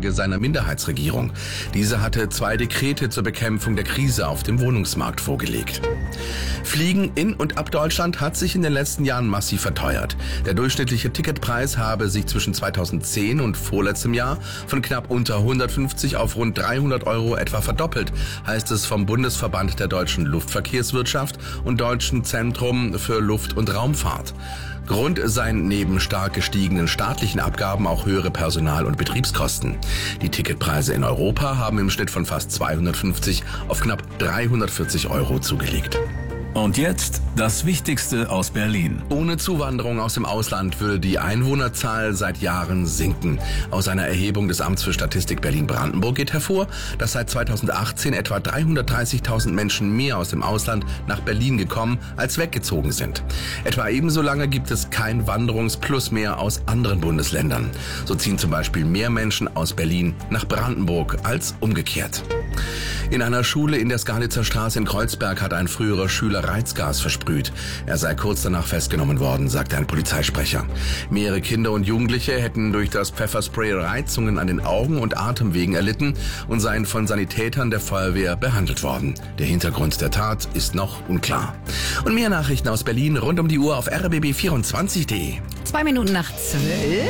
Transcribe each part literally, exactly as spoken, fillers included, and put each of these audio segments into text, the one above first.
Niederlage seiner Minderheitsregierung. Diese hatte zwei Dekrete zur Bekämpfung der Krise auf dem Wohnungsmarkt vorgelegt. Fliegen in und ab Deutschland hat sich in den letzten Jahren massiv verteuert. Der durchschnittliche Ticketpreis habe sich zwischen zweitausendzehn und vorletztem Jahr von knapp unter hundertfünfzig auf rund dreihundert Euro etwa verdoppelt, heißt es vom Bundesverband der deutschen Luftverkehrswirtschaft und Deutschen Zentrum für Luft- und Raumfahrt. Grund seien neben stark gestiegenen staatlichen Abgaben auch höhere Personal- und Betriebskosten. Die Ticketpreise in Europa haben im Schnitt von fast zweihundertfünfzig auf knapp dreihundertvierzig Euro zugelegt. Und jetzt das Wichtigste aus Berlin. Ohne Zuwanderung aus dem Ausland würde die Einwohnerzahl seit Jahren sinken. Aus einer Erhebung des Amts für Statistik Berlin-Brandenburg geht hervor, dass seit zweitausendachtzehn etwa dreihundertdreißigtausend Menschen mehr aus dem Ausland nach Berlin gekommen als weggezogen sind. Etwa ebenso lange gibt es kein Wanderungsplus mehr aus anderen Bundesländern. So ziehen zum Beispiel mehr Menschen aus Berlin nach Brandenburg als umgekehrt. In einer Schule in der Skalitzer Straße in Kreuzberg hat ein früherer Schüler Reizgas versprüht. Er sei kurz danach festgenommen worden, sagte ein Polizeisprecher. Mehrere Kinder und Jugendliche hätten durch das Pfefferspray Reizungen an den Augen und Atemwegen erlitten und seien von Sanitätern der Feuerwehr behandelt worden. Der Hintergrund der Tat ist noch unklar. Und mehr Nachrichten aus Berlin rund um die Uhr auf r b b vierundzwanzig punkt d e. Zwei Minuten nach zwölf.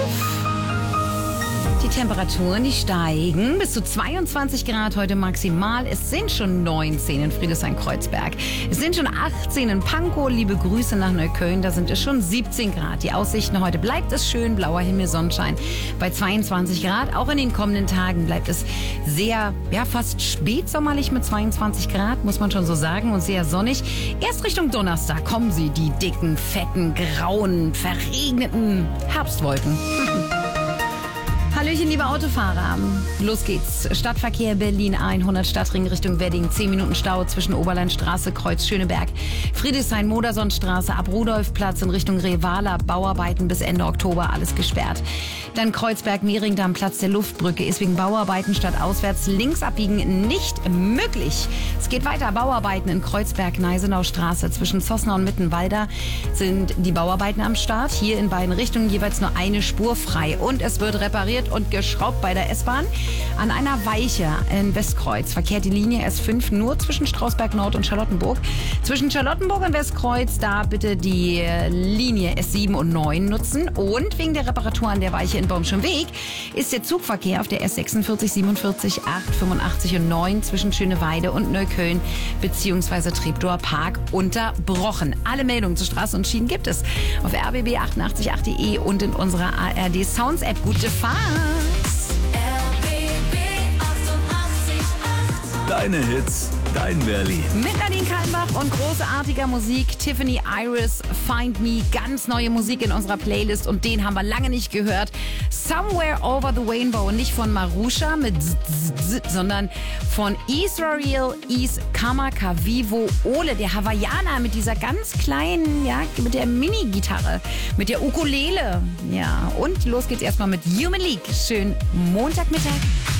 Die Temperaturen, die steigen bis zu zweiundzwanzig Grad heute maximal. Es sind schon neunzehn in Friedrichshain-Kreuzberg. Es sind schon achtzehn in Pankow. Liebe Grüße nach Neukölln. Da sind es schon siebzehn Grad. Die Aussichten heute bleibt es schön. Blauer Himmel, Sonnenschein bei zweiundzwanzig Grad. Auch in den kommenden Tagen bleibt es sehr, ja, fast spätsommerlich mit zweiundzwanzig Grad, muss man schon so sagen. Und sehr sonnig. Erst Richtung Donnerstag kommen sie, die dicken, fetten, grauen, verregneten Herbstwolken. Hallöchen, liebe Autofahrer. Los geht's. Stadtverkehr Berlin hundert, Stadtring Richtung Wedding. zehn Minuten Stau zwischen Oberlandstraße, Kreuz Schöneberg, Friedrichshain, Modersonstraße, ab Rudolfplatz in Richtung Revala. Bauarbeiten bis Ende Oktober, alles gesperrt. Dann Kreuzberg, Mehringdamm, Platz der Luftbrücke. Ist wegen Bauarbeiten statt auswärts links abbiegen nicht möglich. Es geht weiter. Bauarbeiten in Kreuzberg, Neisenaustraße. Zwischen Zossner und Mittenwalder sind die Bauarbeiten am Start. Hier in beiden Richtungen jeweils nur eine Spur frei. Und es wird repariert und geschraubt bei der S-Bahn. An einer Weiche in Westkreuz verkehrt die Linie S fünf nur zwischen Strausberg Nord und Charlottenburg. Zwischen Charlottenburg und Westkreuz, da bitte die Linie S sieben und neun nutzen. Und wegen der Reparatur an der Weiche in Baumschen Weg ist der Zugverkehr auf der S sechsundvierzig, siebenundvierzig, acht, fünfundachtzig und neun zwischen Schöneweide und Neukölln bzw. Treptower Park unterbrochen. Alle Meldungen zu Straßen und Schienen gibt es auf r b b achtundachtzig punkt acht punkt d e und in unserer A R D Sounds App. Gute Fahrt! Deine Hits, dein Berlin. Mit Nadine Kaltenbach und großartiger Musik. Tiffany Iris, Find Me. Ganz neue Musik in unserer Playlist und den haben wir lange nicht gehört. Somewhere Over the Rainbow. Nicht von Marusha mit Z, Z, Z, sondern von Israel Is Kamakawiwo Ole, der Hawaiianer mit dieser ganz kleinen, ja, mit der Mini-Gitarre, mit der Ukulele. Ja, und los geht's erstmal mit Human League. Schönen Montagmittag.